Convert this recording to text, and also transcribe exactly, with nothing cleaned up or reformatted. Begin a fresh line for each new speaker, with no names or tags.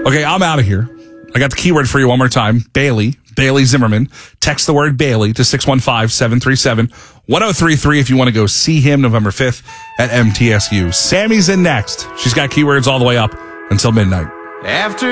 Okay, I'm out of here. I got the keyword for you one more time. Bailey. Bailey Zimmerman. Text the word Bailey to six one five, seven three seven, one zero three three if you want to go see him November fifth at M T S U. Sammy's in next. She's got keywords all the way up until midnight.
After